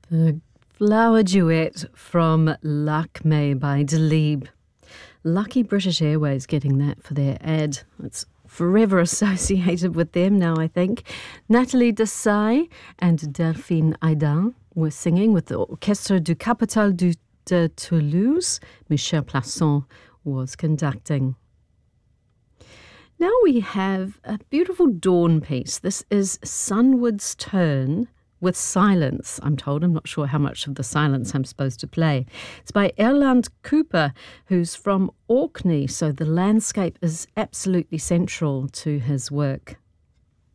The Flower Duet from Lakme by Dalib. Lucky British Airways getting that for their ad. It's forever associated with them now, I think. Nathalie Dessay and Delphine Aidin were singing with the Orchestre du Capital de Toulouse. Michel Plasson was conducting. Now we have a beautiful dawn piece. This is Sunwood's Turn with silence, I'm told. I'm not sure how much of the silence I'm supposed to play. It's by Erland Cooper, who's from Orkney, so the landscape is absolutely central to his work.